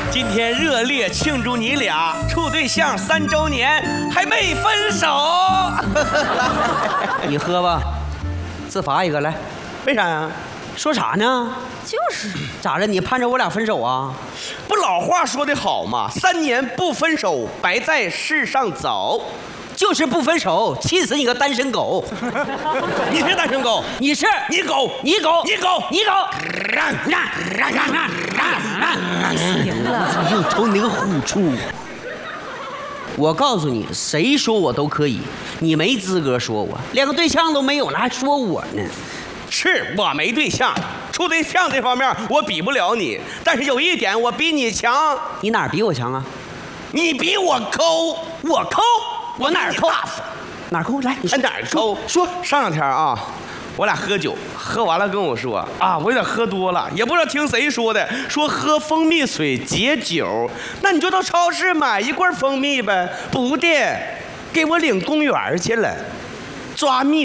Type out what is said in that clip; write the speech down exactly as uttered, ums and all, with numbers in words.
今天热烈庆祝你俩处对象三周年，还没分手。 你喝吧，自罚一个来。 为啥呀？ 说啥呢？ 就是咋着？你盼着我俩分手啊？ 不老话说得好吗？三年不分手，白在世上走。 就是不分手，气死你个单身狗！ 你是单身狗， 你是你狗， 你狗， 你狗， 你狗！ 行了， 又瞅你那个虎处！我告诉你，谁说我都可以，你没资格说我，连个对象都没有呢，还说我呢？ 是我没对象，处对象这方面我比不了你，但是有一点我比你强。 你哪儿比我强啊？ 你比我抠， 我抠，我哪儿抠？哪儿抠？来，你说哪儿抠？说上两天啊，我俩喝酒，喝完了跟我说啊，我有点喝多了，也不知道听谁说的，说喝蜂蜜水解酒，那你就到超市买一罐蜂蜜呗。不的，给我领公园去了，抓蜜。